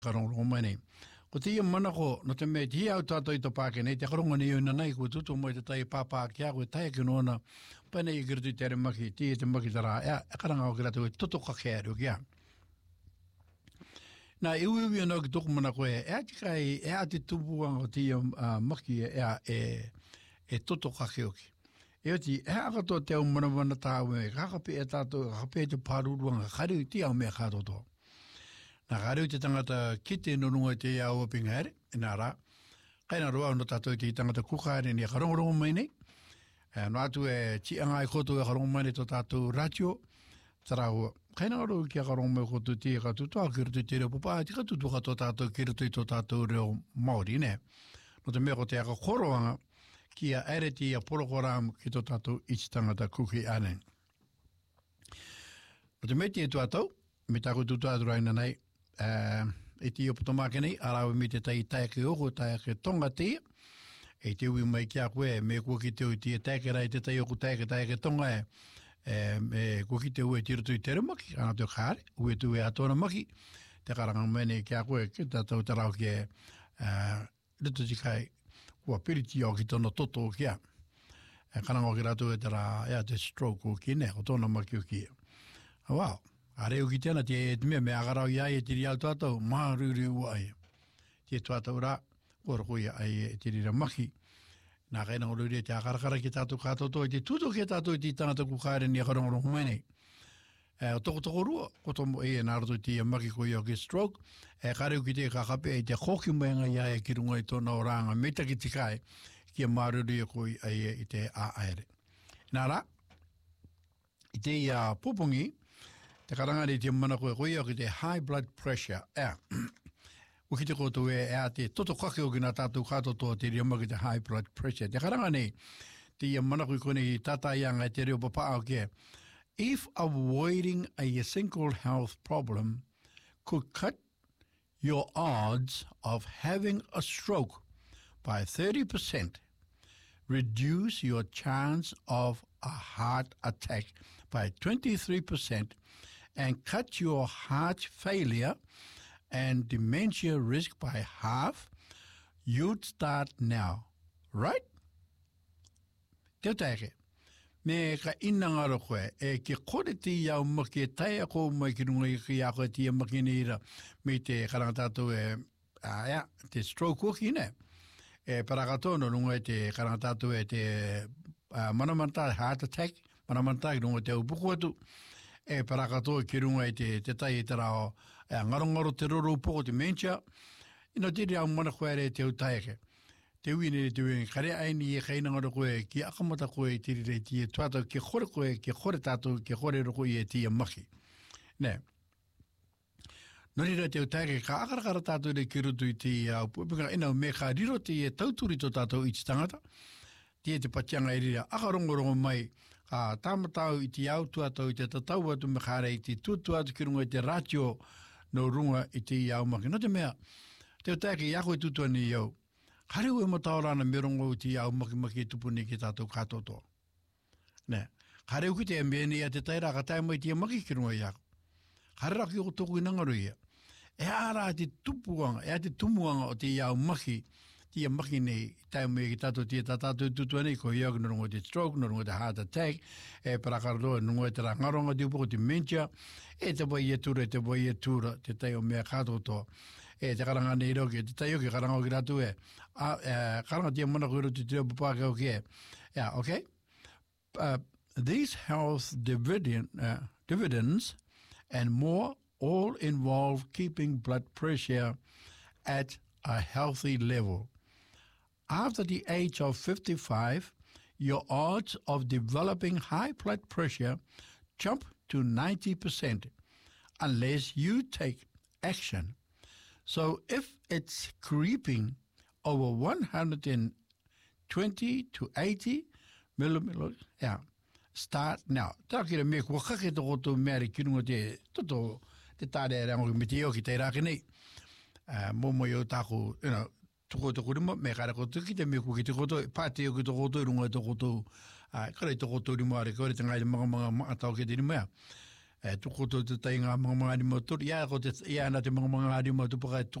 karong romane. Ko tia mana ko no te me ti au tato I to pake nei te karonga ni una nei ko tutu mo te tai papa kia ko tai ke nona pane I girtu tere maki ti te maki tara ya karanga o gratu tutu ka kheru kia. Na iwi no ki tok mana ko e kai e ati tupu ang o tia maki e tutu ka kheoki. E oti e aka to te mana mana tawe kakape e tato kape te paruruanga kari ti au me kato. Na kareu te tangata ki te nonunga te au pingare, inara, kaina roa no tato te tangata kukare ni karongorongo mai nei, no atu e ti anga I koto e karongo mai nei to tato ratio, tarau, kaina roa ki a karongo mai koto te katutu a kirtu te reo papa, ti katutu kato tato kirtu to tato reo Māori ne, no te mea ko te aka koroanga, ki a ereti a porokoram ki to tato ichi tangata kuki ane. No te meti e tu atau, me tako tutu aturaina nei, e te opotomake nei, arawe me te tai taike oko, taike tonga te, e te ui mai kia koe, me kua ki te ui te taike rai te tai oko taike tonga me kua ki te ui tiro tui tere maki, ana te kare, ui tu e atona maki, te karanga mene kia koe, ki tātou tarau ki rito ti kai, kua piriti o ki tono toto o kia. Karanga o ki ratu e tera, te stroke o ki ne, o tona maki o kia. Wow. Areu ki tēnā te me agarau iai e tiri au tātou, māruri ua ai. Te tātou rā, kora koe ai e tiri ra maki. Nā kaina o ruri te akarakara ki tātou kātoto, te tuto ki tātou I ti tātou kukare ni akarongorongo mai nei. O toko rua, koto mo e nārato ti a maki koe o ki stroke, kareu ki te kakape e te koki mai ngai iai ki runga I tōna o ranga, meta ki te kai, ki a māruri koe ai e te aaere. Nā rā, I te popongi, te karangari te mana koe koe o ki te high blood pressure. Uki te koto e te toto kake o ki nā tātou katoto te ria maki te high blood pressure. Te karangani te mana koe kone I tata ianga te reo papa au ke. If avoiding a single health problem could cut your odds of having a stroke by 30%, reduce your chance of a heart attack by 23%, and cut your heart failure and dementia risk by half, you'd start now, right? Te taike. Me ka inangaro koe, ki kore ti iau maki e tai ako mai ki runga I ki a koe ti a maki neira me te karangatato te stroke o ki ne. Parakatono runga te karangatato te manamanta heart attack, manamanta ki runga te upuku atu, parakato ki runga te tai te rao ngarongaro te roro upoko te mentia, ino te reo mana koe re te utaike. Te uine te uine, kare aini e kainangaro koe, ki akamata koe te rire ti e tuato, ki kore koe, ki kore tato, ki kore roko I e ti a maki. Ne. Nori reo te utaike, ka akarakara tato re ki rutu I ti au puipika, ina me ka riro te e tauturi to tato I ti tangata, te patianga I rira, akarongorongo mai, ka tamatau I ti au tuato I te tatau atu me kare I ti tutu atu ki runga I te ratio no runga I ti au maki. No te mea, te utaike I ako I tutua ni iau, kareu e mataorana me rongo I ti au maki tupuni ki tātou katoto. Ne, kareu ki te ambeni a te taira ka taimai ti a maki ki runga I ako. Karera ki o toku I nangaru ia. E ara te tupuanga, e te tumuanga o te iau maki, ti a maki nei, taimai ki tātou ti a tātou tutua nei, ko iau ki nongo te stroke, nongo te heart attack, parakaroa, nongo te rangaronga te upoko te dementia, te wai e tura, te tai o mea katoto, te karanga nei roke, te tai o ki karanga o ki ratu karanga ti a mana koe rotu te reo papake o ki Yeah, okay. These health dividends and more all involve keeping blood pressure at a healthy level. After the age of 55, your odds of developing high blood pressure jump to 90% unless you take action. So if it's creeping over 120 to 80 millimeters, start now. Tākira me kua kake toko tō meari ki runga te tāre rango me te io ki te rake nei. Momo i o tāko, toko rima, me kare koto ki te me kua ki te koto, pāte o ki toko tō runga toko tō, kare toko tō rima are, kore te ngai te mga tau ki te rima. tuko to te tai ngā mga mga ni motu, ia na te mga mga ni motu paka